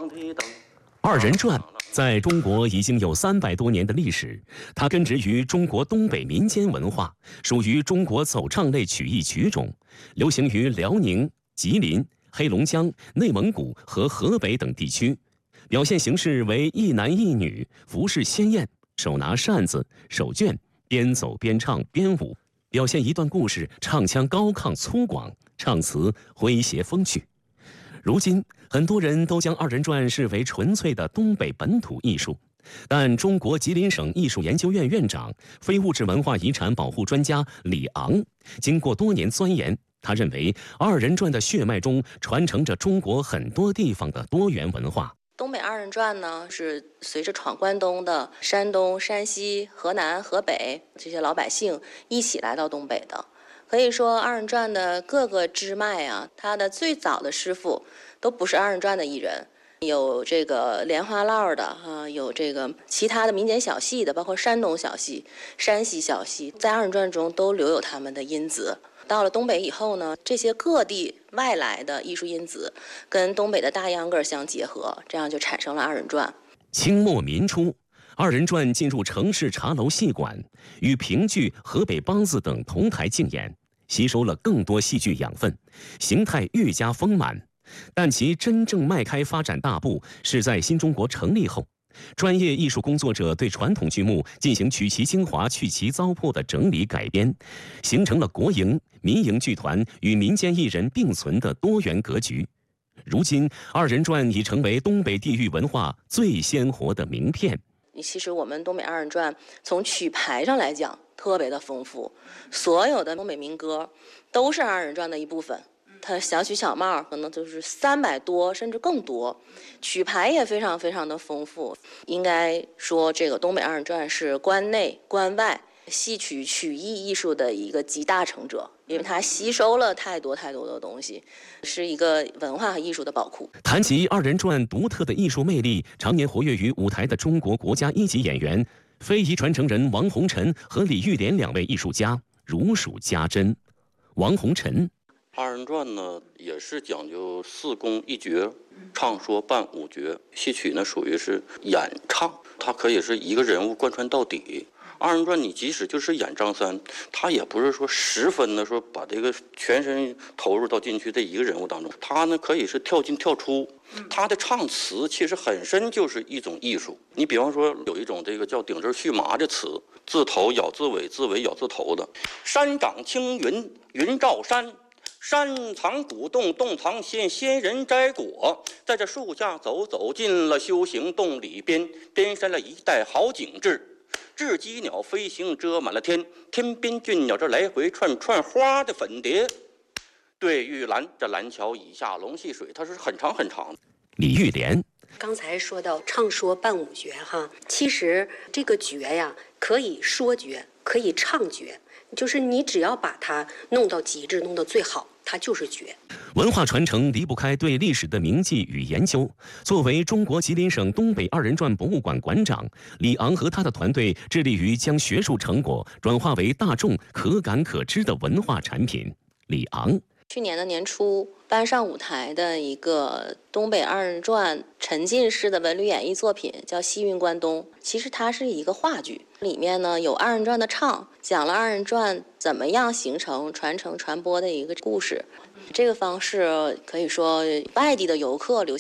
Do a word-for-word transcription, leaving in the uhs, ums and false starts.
二人转在中国已经有三百多年的历史，它根植于中国东北民间文化，属于中国走唱类曲艺曲种，流行于辽宁、吉林、黑龙江、内蒙古和河北等地区。表现形式为一男一女，服饰鲜艳，手拿扇子、手绢，边走边唱边舞，表现一段故事，唱腔高亢粗犷，唱词诙谐风趣。如今，很多人都将二人转视为纯粹的东北本土艺术，但中国吉林省艺术研究院院长、非物质文化遗产保护专家李昂，经过多年钻研，他认为二人转的血脉中传承着中国很多地方的多元文化。 东北二人转呢，是随着闯关东的山东、山西、河南、河北这些老百姓一起来到东北的。可以说，二人转的各个支脉啊，它的最早的师傅都不是二人转的艺人，有这个莲花落的啊，有这个其他的民间小戏的，包括山东小戏、山西小戏，在二人转中都留有他们的因子。到了东北以后呢，这些各地外来的艺术因子跟东北的大秧歌相结合，这样就产生了二人转。 清末民初，二人转进入城市茶楼戏馆，与评剧、河北梆子等同台竞演，吸收了更多戏剧养分，形态愈加丰满。但其真正迈开发展大步是在新中国成立后，专业艺术工作者对传统剧目进行取其精华、去其糟粕的整理改编，形成了国营、民营剧团与民间艺人并存的多元格局。如今，二人转已成为东北地域文化最鲜活的名片。 其实我们东北二人转从曲牌上来讲特别的丰富，所有的东北民歌都是二人转的一部分。它小曲小帽可能就是三百多甚至更多，曲牌也非常非常的丰富。应该说，这个东北二人转是关内关外戏曲曲艺艺术的一个集大成者，因为它吸收了太多太多的东西，是一个文化和艺术的宝库。 谈及二人转独特的艺术魅力，常年活跃于舞台的中国国家一级演员、非遗传承人王红尘和李玉莲两位艺术家如数家珍。王红尘。 二人转呢，也是讲究四功一角，唱说伴舞角。戏曲呢，属于是演唱，它可以是一个人物贯穿到底。二人转你即使就是演张三，他也不是说十分的说把这个全身投入到进去这一个人物当中，他呢可以是跳进跳出。他的唱词其实本身就是一种艺术。你比方说有一种这个叫顶针续麻的词，字头咬字尾，字尾咬字头的。山长青云，云罩山。山藏古洞，洞藏仙，仙人摘果。在这树下走走进了修行洞里边，边山了一带好景致。雉鸡鸟飞行遮满了天，天边俊鸟这来回串串花的粉蝶。对玉兰，这蓝桥以下龙戏水，它是很长很长的。 李玉莲。 刚才说到唱说伴舞角哈，其实这个角呀，可以说角，可以唱角，就是你只要把它弄到极致，弄到最好，它就是角。 文化传承离不开对历史的铭记与研究。作为中国吉林省东北二人转博物馆馆长，李昂和他的团队致力于将学术成果转化为大众可感可知的文化产品。李昂。 去年的年初搬上舞台的一个东北二人转沉浸式的文旅演绎作品叫《西云关东》，其实它是一个话剧，里面呢有二人转的唱，讲了二人转怎么样形成、传承、传播的一个故事。这个方式可以说外地的游客留